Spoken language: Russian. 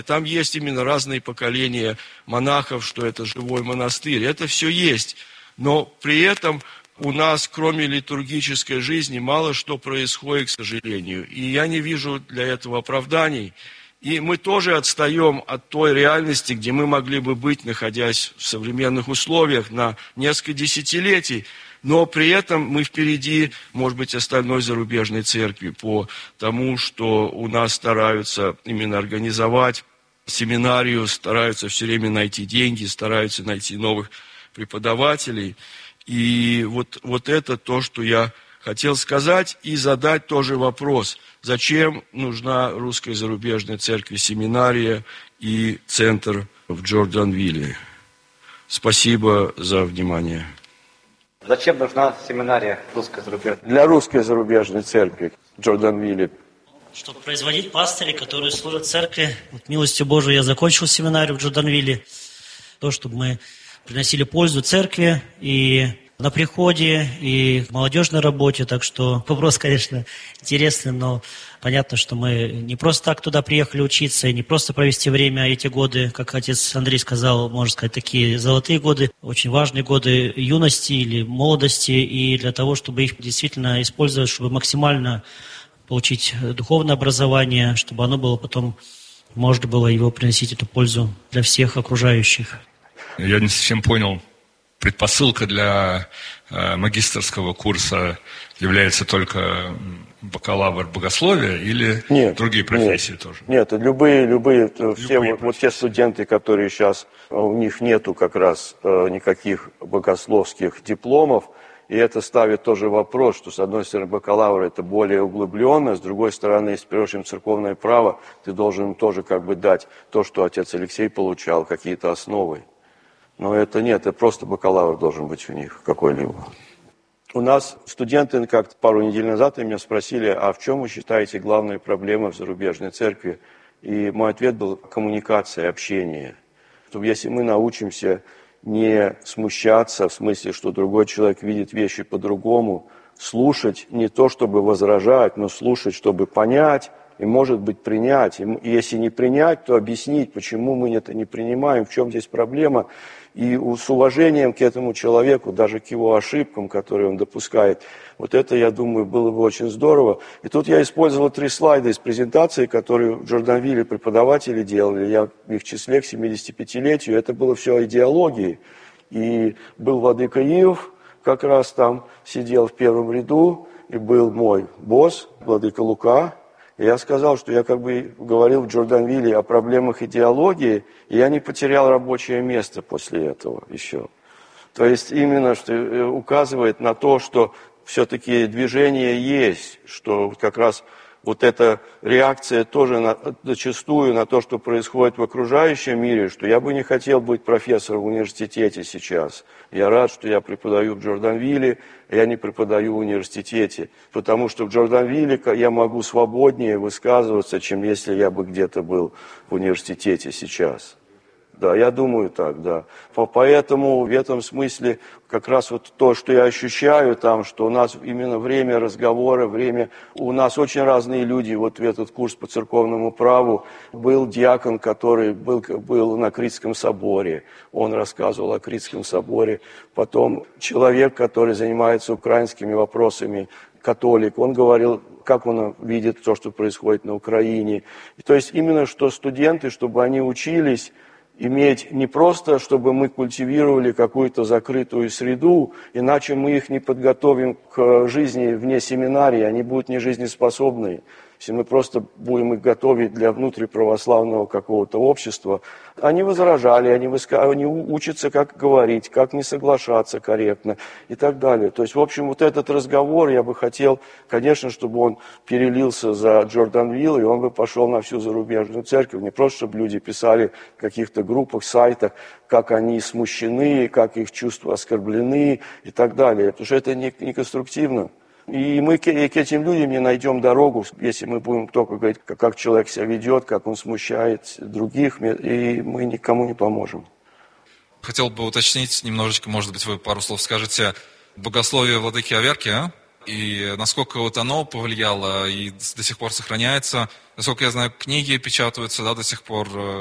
Там есть именно разные поколения монахов, что это живой монастырь. Это все есть. Но при этом у нас, кроме литургической жизни, мало что происходит, к сожалению. И я не вижу для этого оправданий. И мы тоже отстаем от той реальности, где мы могли бы быть, находясь в современных условиях, на несколько десятилетий. Но при этом мы впереди, может быть, остальной зарубежной церкви по тому, что у нас стараются именно организовать семинарию, стараются все время найти деньги, стараются найти новых преподавателей. И вот это то, что я хотел сказать, и задать тоже вопрос, зачем нужна Русской зарубежной церкви семинария и центр в Джорданвилле. Спасибо за внимание. Зачем нужна семинария русской зарубежной? Для Русской зарубежной церкви в Джорданвилле. Чтобы производить пастырей, которые служат церкви. Вот, милостью Божией я закончил семинарию в Джорданвилле. То, чтобы мы приносили пользу церкви и на приходе, и в молодежной работе. Так что вопрос, конечно, интересный, но понятно, что мы не просто так туда приехали учиться, и не просто провести время эти годы, как отец Андрей сказал, можно сказать, такие золотые годы, очень важные годы юности или молодости, и для того, чтобы их действительно использовать, чтобы максимально получить духовное образование, чтобы оно было потом, можно было его приносить эту пользу для всех окружающих. Я не совсем понял. Предпосылка для магистерского курса является только бакалавр богословия или другие профессии тоже? Нет, любые вот те студенты, которые сейчас, у них нету как раз никаких богословских дипломов, и это ставит тоже вопрос, что с одной стороны бакалавр это более углубленно, с другой стороны, если прежде церковное право, ты должен тоже как бы дать то, что отец Алексей получал, какие-то основы. Но это просто бакалавр должен быть у них какой-либо. У нас студенты, как пару недель назад, меня спросили, а в чем вы считаете главная проблема в зарубежной церкви? И мой ответ был коммуникация, общение. Что если мы научимся не смущаться, в смысле, что другой человек видит вещи по-другому, слушать не то, чтобы возражать, но слушать, чтобы понять, и, может быть, принять. И если не принять, то объяснить, почему мы это не принимаем, в чем здесь проблема. И с уважением к этому человеку, даже к его ошибкам, которые он допускает. Вот это, я думаю, было бы очень здорово. И тут я использовал 3 слайда из презентации, которые в Джорданвилле преподаватели делали. Я в их числе к 75-летию. Это было все о идеологии. И был владыка Иов, как раз там сидел в первом ряду. И был мой босс, владыка Лука. И я сказал, что я как бы говорил в Джорданвилле о проблемах идеологии, и я не потерял рабочее место после этого еще. То есть именно, что указывает на то, что все-таки движение есть, что как раз вот эта реакция тоже зачастую на то, что происходит в окружающем мире, что я бы не хотел быть профессором в университете сейчас. Я рад, что я преподаю в Джорданвилле, я не преподаю в университете, потому что в Джорданвилле я могу свободнее высказываться, чем если я бы где-то был в университете сейчас. Да, я думаю так, да. Поэтому в этом смысле как раз вот то, что я ощущаю там, что у нас именно время разговора, у нас очень разные люди. Вот в этот курс по церковному праву был диакон, который был на Критском соборе. Он рассказывал о Критском соборе. Потом человек, который занимается украинскими вопросами, католик, он говорил, как он видит то, что происходит на Украине. И то есть именно что студенты, чтобы они учились иметь не просто, чтобы мы культивировали какую-то закрытую среду, иначе мы их не подготовим к жизни вне семинарии, они будут не жизнеспособны. Если мы просто будем их готовить для внутриправославного какого-то общества, они возражали, они учатся, как говорить, как не соглашаться корректно и так далее. То есть, в общем, вот этот разговор я бы хотел, конечно, чтобы он перелился за Джорданвилл, и он бы пошел на всю зарубежную церковь. Не просто, чтобы люди писали в каких-то группах, сайтах, как они смущены, как их чувства оскорблены и так далее. Потому что это не конструктивно. И мы к этим людям не найдем дорогу, если мы будем только говорить, как человек себя ведет, как он смущает других, и мы никому не поможем. Хотел бы уточнить немножечко, может быть, вы пару слов скажете. Богословие владыки Аверки, И насколько вот оно повлияло и до сих пор сохраняется. Насколько я знаю, книги печатаются, да, до сих пор